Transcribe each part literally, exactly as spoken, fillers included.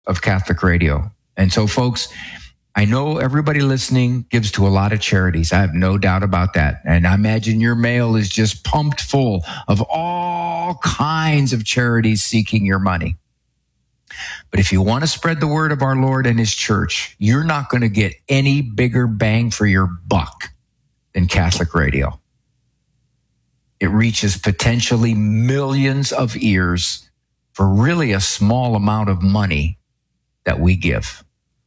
of Catholic Radio. And so, folks, I know everybody listening gives to a lot of charities. I have no doubt about that. And I imagine your mail is just pumped full of all kinds of charities seeking your money. But if you want to spread the word of our Lord and his church, you're not going to get any bigger bang for your buck than Catholic Radio. It reaches potentially millions of ears for really a small amount of money that we give.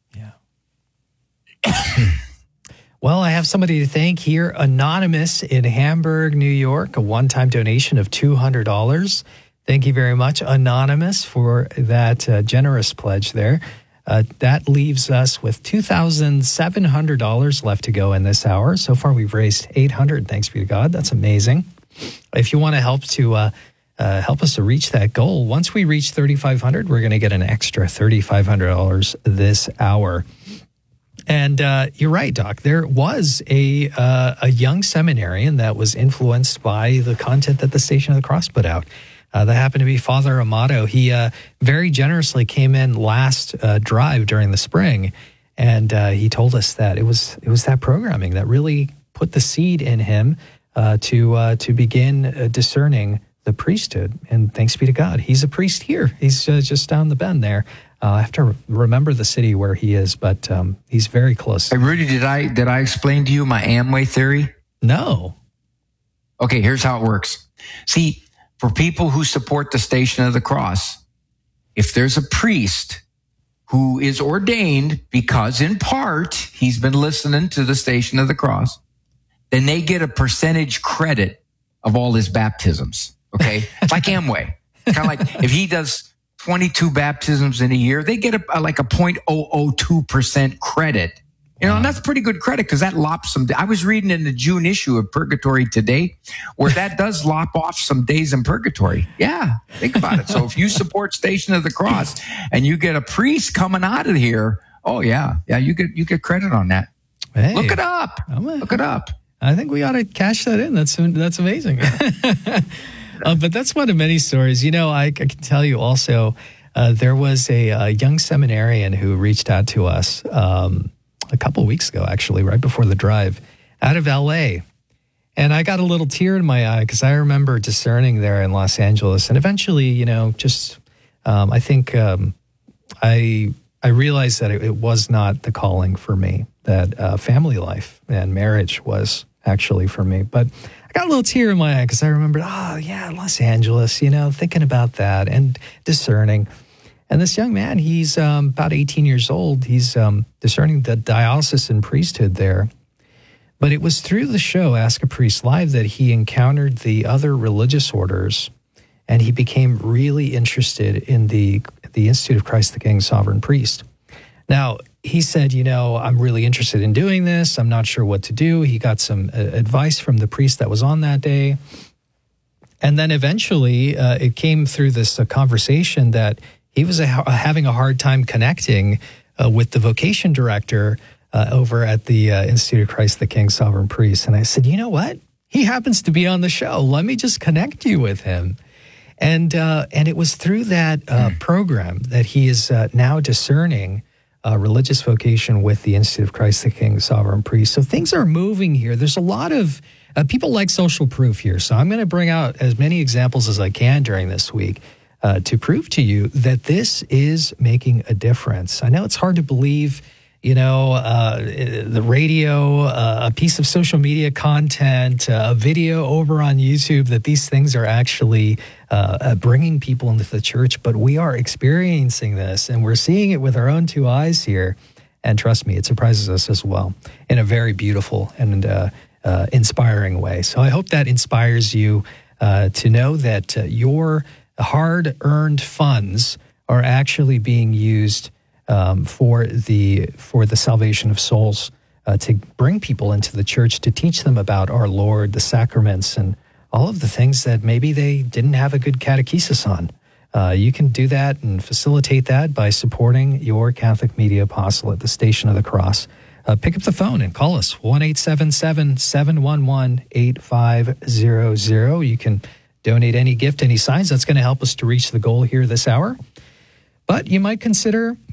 Well, I have somebody to thank here. Anonymous in Hamburg, New York, a one-time donation of two hundred dollars. Thank you very much, Anonymous, for that uh, generous pledge there. Uh, that leaves us with two thousand seven hundred dollars left to go in this hour. So far, we've raised eight hundred dollars. Thanks be to God. That's amazing. If you want to help to uh, uh, help us to reach that goal, once we reach thirty-five hundred dollars, we're going to get an extra thirty-five hundred dollars this hour. And uh, you're right, Doc. There was a uh, a young seminarian that was influenced by the content that the Station of the Cross put out. Uh, that happened to be Father Amato. He uh, very generously came in last uh, drive during the spring, and uh, he told us that it was it was that programming that really put the seed in him uh, to uh, to begin uh, discerning the priesthood. And thanks be to God, he's a priest here. He's uh, just down the bend there. Uh, I have to remember the city where he is, but um, he's very close. Hey, Rudy, did I did I explain to you my Amway theory? No. Okay, here's how it works. See, for people who support the Station of the Cross, if there's a priest who is ordained because in part he's been listening to the Station of the Cross, then they get a percentage credit of all his baptisms. Okay, it's like Amway. Kind of like if he does twenty-two baptisms in a year, they get a, a, like a zero point zero zero two percent credit. You know, and that's pretty good credit because that lops some. I was reading in the June issue of Purgatory Today where that does lop off some days in purgatory. Yeah, think about it. So if you support Station of the Cross and you get a priest coming out of here, oh yeah, yeah, you get you get credit on that. Hey, look it up. Look it up. I think we ought to cash that in. That's that's amazing. Uh, but that's one of many stories. You know, I, I can tell you also, uh, there was a, a young seminarian who reached out to us um, a couple of weeks ago, actually, right before the drive, out of L A. And I got a little tear in my eye because I remember discerning there in Los Angeles. And eventually, you know, just um, I think um, I I realized that it, it was not the calling for me, that uh, family life and marriage was actually for me. But I got a little tear in my eye because I remembered, oh, yeah, Los Angeles, you know, thinking about that and discerning. And this young man, he's um, about eighteen years old. He's um, discerning the diocesan priesthood there. But it was through the show, Ask a Priest Live, that he encountered the other religious orders, and he became really interested in the, the Institute of Christ the King, Sovereign Priest. Now, he said, you know, I'm really interested in doing this. I'm not sure what to do. He got some uh, advice from the priest that was on that day. And then eventually uh, it came through this uh, conversation that he was a, having a hard time connecting uh, with the vocation director uh, over at the uh, Institute of Christ the King, Sovereign Priest. And I said, you know what? He happens to be on the show. Let me just connect you with him. And, uh, and it was through that uh, program that he is uh, now discerning Uh, religious vocation with the Institute of Christ the King, Sovereign Priest. So things are moving here. There's a lot of uh, people like social proof here. So I'm going to bring out as many examples as I can during this week uh, to prove to you that this is making a difference. I know it's hard to believe, you know, uh, the radio, uh, a piece of social media content, uh, a video over on YouTube, that these things are actually uh, uh, bringing people into the church. But we are experiencing this, and we're seeing it with our own two eyes here. And trust me, it surprises us as well in a very beautiful and uh, uh, inspiring way. So I hope that inspires you uh, to know that uh, your hard-earned funds are actually being used Um, for the for the salvation of souls, uh, to bring people into the church, to teach them about our Lord, the sacraments, and all of the things that maybe they didn't have a good catechesis on. Uh, you can do that and facilitate that by supporting your Catholic Media Apostle at the Station of the Cross. Uh, pick up the phone and call us, one eight seven seven, seven one one, eight five zero zero. You can donate any gift, any signs. That's going to help us to reach the goal here this hour. but you might consider